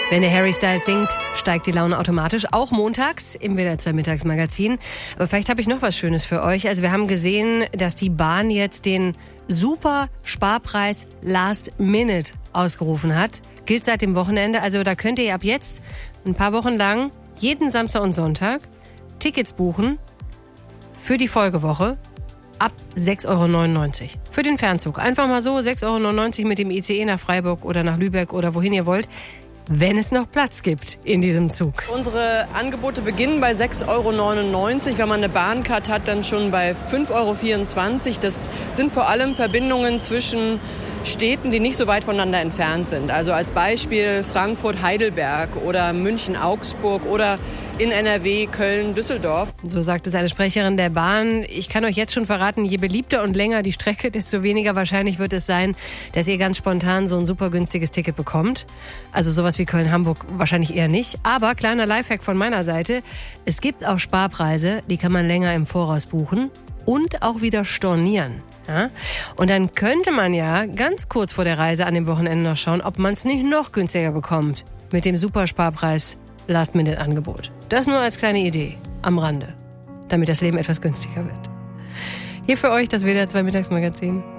Wenn der Harry Styles singt, steigt die Laune automatisch, auch montags im WDR 2 Mittagsmagazin. Aber vielleicht habe ich noch was Schönes für euch. Also wir haben gesehen, dass die Bahn jetzt den Super-Sparpreis Last Minute ausgerufen hat. Gilt seit dem Wochenende. Also da könnt ihr ab jetzt ein paar Wochen lang jeden Samstag und Sonntag Tickets buchen für die Folgewoche ab 6,99 € für den Fernzug. Einfach mal so 6,99 € mit dem ICE nach Freiburg oder nach Lübeck oder wohin ihr wollt, wenn es noch Platz gibt in diesem Zug. Unsere Angebote beginnen bei 6,99 €. Wenn man eine Bahncard hat, dann schon bei 5,24 €. Das sind vor allem Verbindungen zwischen Städten, die nicht so weit voneinander entfernt sind. Also als Beispiel Frankfurt-Heidelberg oder München-Augsburg oder in NRW, Köln-Düsseldorf. So sagte seine Sprecherin der Bahn. Ich kann euch jetzt schon verraten, je beliebter und länger die Strecke, desto weniger wahrscheinlich wird es sein, dass ihr ganz spontan so ein super günstiges Ticket bekommt. Also sowas wie Köln-Hamburg wahrscheinlich eher nicht. Aber kleiner Lifehack von meiner Seite. Es gibt auch Sparpreise, die kann man länger im Voraus buchen und auch wieder stornieren. Ja? Und dann könnte man ja ganz kurz vor der Reise an dem Wochenende noch schauen, ob man es nicht noch günstiger bekommt mit dem Supersparpreis Last-Minute-Angebot. Das nur als kleine Idee am Rande, damit das Leben etwas günstiger wird. Hier für euch das WDR 2 Mittagsmagazin.